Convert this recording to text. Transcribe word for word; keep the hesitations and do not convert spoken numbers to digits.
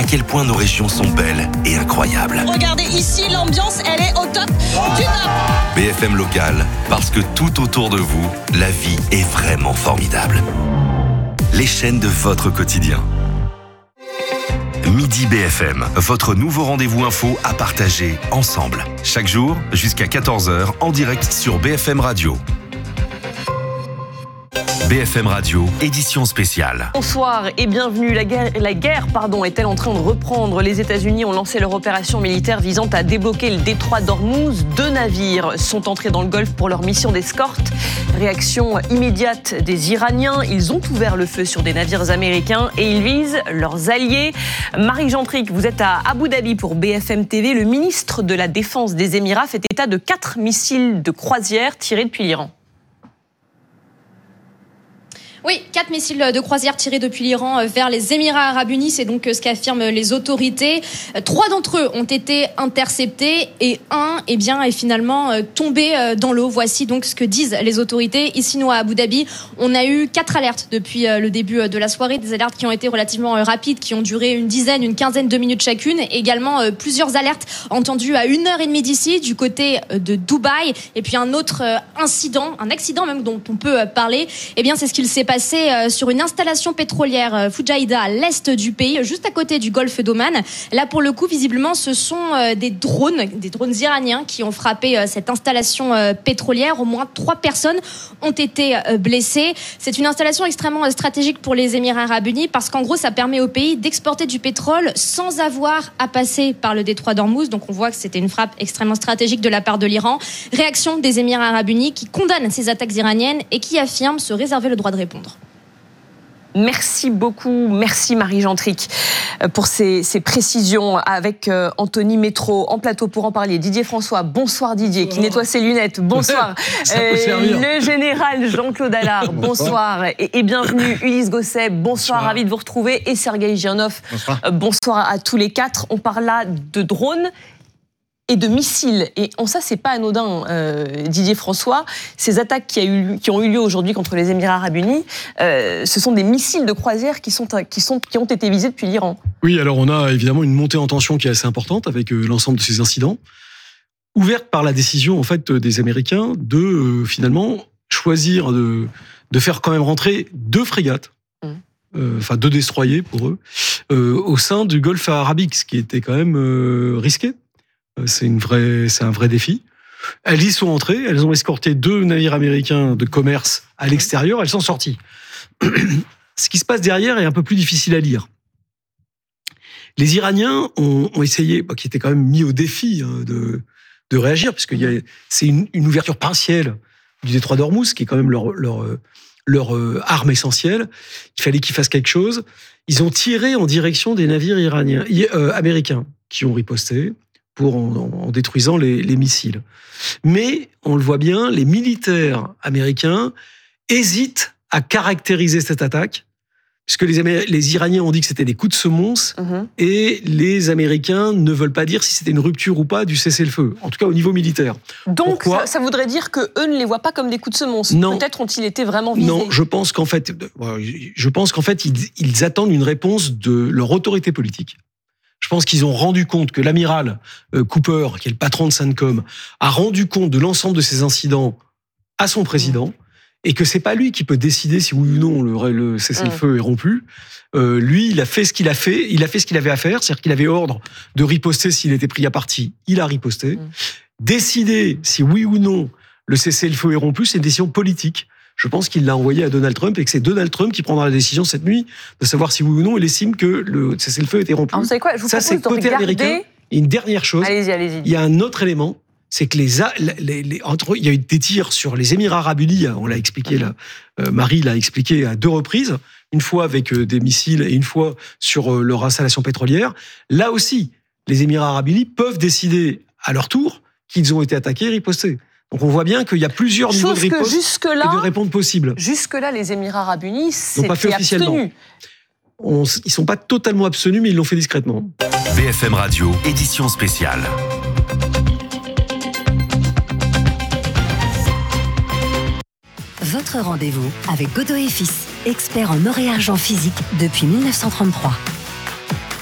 à quel point nos régions sont belles et incroyables. Regardez ici, l'ambiance, elle est au top du top. B F M Local, parce que tout autour de vous, la vie est vraiment formidable. Les chaînes de votre quotidien. Midi B F M, votre nouveau rendez-vous info à partager ensemble. Chaque jour, jusqu'à quatorze heures, en direct sur B F M Radio. B F M Radio, édition spéciale. Bonsoir et bienvenue. La guerre, la guerre pardon, est-elle en train de reprendre ? Les États-Unis ont lancé leur opération militaire visant à débloquer le détroit d'Ormuz. Deux navires sont entrés dans le Golfe pour leur mission d'escorte. Réaction immédiate des Iraniens. Ils ont ouvert le feu sur des navires américains et ils visent leurs alliés. Marie Gentric, vous êtes à Abu Dhabi pour B F M T V. Le ministre de la Défense des Émirats fait état de quatre missiles de croisière tirés depuis l'Iran. Oui, quatre missiles de croisière tirés depuis l'Iran vers les Émirats Arabes Unis, c'est donc ce qu'affirment les autorités. Trois d'entre eux ont été interceptés et un, eh bien, est finalement tombé dans l'eau. Voici donc ce que disent les autorités. Ici, nous, à Abu Dhabi, on a eu quatre alertes depuis le début de la soirée, des alertes qui ont été relativement rapides, qui ont duré une dizaine, une quinzaine de minutes chacune. Également, plusieurs alertes entendues à une heure et demie d'ici, du côté de Dubaï. Et puis un autre incident, un accident même dont on peut parler, eh bien, c'est ce qu'il s'est passé passé sur une installation pétrolière Fujairah à l'est du pays, juste à côté du golfe d'Oman. Là, pour le coup, visiblement, ce sont des drones, des drones iraniens qui ont frappé cette installation pétrolière. Au moins trois personnes ont été blessées. C'est une installation extrêmement stratégique pour les Émirats Arabes Unis parce qu'en gros, ça permet au pays d'exporter du pétrole sans avoir à passer par le détroit d'Ormuz. Donc, on voit que c'était une frappe extrêmement stratégique de la part de l'Iran. Réaction des Émirats Arabes Unis qui condamnent ces attaques iraniennes et qui affirment se réserver le droit de répondre. Merci beaucoup, merci Marie Gentric pour ces, ces précisions avec euh, Anthony Métro en plateau pour en parler. Didier François, bonsoir Didier, bonsoir. Qui nettoie ses lunettes, bonsoir. euh, le général Jean-Claude Allard, bonsoir, bonsoir. Et, et bienvenue Ulysse Gosset, bonsoir, bonsoir, ravi de vous retrouver, et Sergueï Girnov, bonsoir. Euh, bonsoir à tous les quatre. On parle là de drones et de missiles. Et en ça, c'est pas anodin, euh, Didier François. Ces attaques qui, a eu, qui ont eu lieu aujourd'hui contre les Émirats Arabes Unis, euh, ce sont des missiles de croisière qui, sont, qui, sont, qui ont été visés depuis l'Iran. Oui, alors on a évidemment une montée en tension qui est assez importante avec euh, l'ensemble de ces incidents, ouverte par la décision en fait des Américains de euh, finalement choisir de, de faire quand même rentrer deux frégates, mmh. euh, enfin deux destroyers pour eux, euh, au sein du Golfe arabique, ce qui était quand même euh, risqué. C'est, une vraie, c'est un vrai défi. Elles y sont entrées, elles ont escorté deux navires américains de commerce à l'extérieur, elles sont sorties. Ce qui se passe derrière est un peu plus difficile à lire. Les Iraniens ont, ont essayé, bah, qui étaient quand même mis au défi hein, de, de réagir, puisque y a, c'est une, une ouverture partielle du détroit d'Ormuz, qui est quand même leur, leur, leur euh, arme essentielle. Il fallait qu'ils fassent quelque chose. Ils ont tiré en direction des navires iraniens, euh, américains, qui ont riposté pour en, en détruisant les, les missiles. Mais, on le voit bien, les militaires américains hésitent à caractériser cette attaque, puisque les, Améri- les Iraniens ont dit que c'était des coups de semonce, mmh. et les Américains ne veulent pas dire si c'était une rupture ou pas du cessez-le-feu, en tout cas au niveau militaire. Donc, ça, ça voudrait dire qu'eux ne les voient pas comme des coups de semonce. Non. Peut-être ont-ils été vraiment visés. Non, je pense qu'en fait, je pense qu'en fait ils, ils attendent une réponse de leur autorité politique. Je pense qu'ils ont rendu compte que l'amiral Cooper, qui est le patron de CENTCOM, a rendu compte de l'ensemble de ces incidents à son président, mmh. et que c'est pas lui qui peut décider si oui ou non le, le cessez-le-feu mmh. est rompu. Euh, lui, il a fait ce qu'il a fait, il a fait ce qu'il avait à faire, c'est-à-dire qu'il avait ordre de riposter s'il était pris à partie, il a riposté. Mmh. Décider si oui ou non le cessez-le-feu est rompu, c'est une décision politique. Je pense qu'il l'a envoyé à Donald Trump et que c'est Donald Trump qui prendra la décision cette nuit de savoir si oui ou non il estime que le cessez-le-feu était rompu. Alors vous savez quoi, je vous Ça, c'est côté regarder... américain. Et une dernière chose, allez-y, allez-y. Il y a un autre élément, c'est que les, les, les entre il y a eu des tirs sur les Émirats Arabes Unis. On l'a expliqué, là, euh, Marie l'a expliqué à deux reprises, une fois avec euh, des missiles et une fois sur euh, leur installation pétrolière. Là aussi, les Émirats Arabes Unis peuvent décider à leur tour qu'ils ont été attaqués et ripostés. Donc on voit bien qu'il y a plusieurs Chose niveaux de riposte et de réponse possibles. Jusque-là, les Émirats Arabes Unis n'ont pas fait officiellement. Abstenus. On, ils ne sont pas totalement abstenus, mais ils l'ont fait discrètement. B F M Radio, édition spéciale. Votre rendez-vous avec Godot et Fils, expert en or et argent physique depuis mille neuf cent trente-trois.